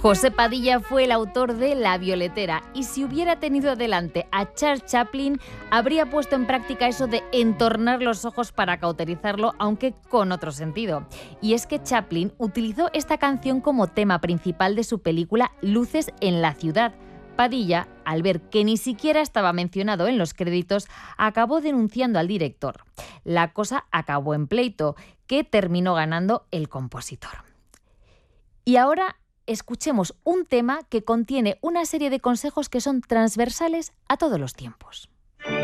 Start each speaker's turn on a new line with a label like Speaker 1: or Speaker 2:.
Speaker 1: José Padilla fue el autor de La Violetera y si hubiera tenido delante a Charles Chaplin, habría puesto en práctica eso de entornar los ojos para cauterizarlo, aunque con otro sentido. Y es que Chaplin utilizó esta canción como tema principal de su película Luces en la ciudad. Padilla, al ver que ni siquiera estaba mencionado en los créditos, acabó denunciando al director. La cosa acabó en pleito, que terminó ganando el compositor. Y ahora escuchemos un tema que contiene una serie de consejos que son transversales a todos los tiempos.